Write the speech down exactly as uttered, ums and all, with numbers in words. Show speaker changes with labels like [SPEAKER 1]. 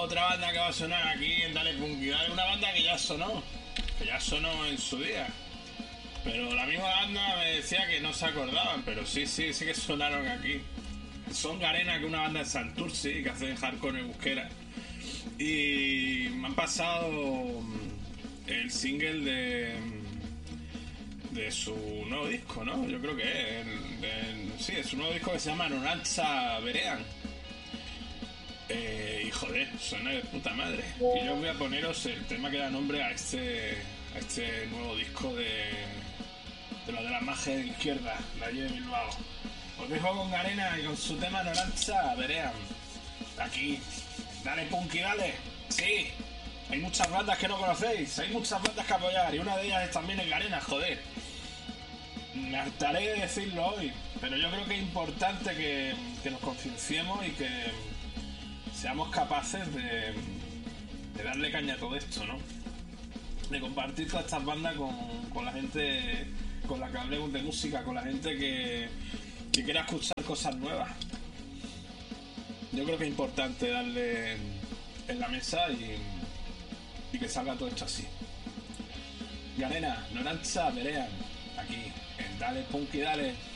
[SPEAKER 1] otra banda que va a sonar aquí en Dale Punky Dale, una banda que ya sonó, que ya sonó en su día. Pero la misma banda me decía que no se acordaban, pero sí, sí, sí que sonaron aquí. Son Garena, que es una banda de Santurce que hace hardcore en euskera. Y me han pasado el single de de su nuevo disco, ¿no? Yo creo que es el, el, sí, es su nuevo disco que se llama Norantza Berean. Eh, y joder, suena de puta madre. Y yo voy a poneros el tema que da nombre a este a este nuevo disco de de lo de la magia de la izquierda, la de Bilbao. Os dejo con Garena y con su tema Norantza Berean. Aquí, dale punky, dale. Sí, hay muchas bandas que no conocéis, hay muchas bandas que apoyar y una de ellas es también el Garena, joder. Me hartaré de decirlo hoy, pero yo creo que es importante que, que nos concienciemos y que seamos capaces de, de darle caña a todo esto, ¿no? De compartir todas estas bandas con, con la gente con la que hablemos de música, con la gente que, que quiera escuchar cosas nuevas. Yo creo que es importante darle en la mesa y, y que salga todo esto así. Garena, Norantza Berean, aquí en Dale Punky Dale.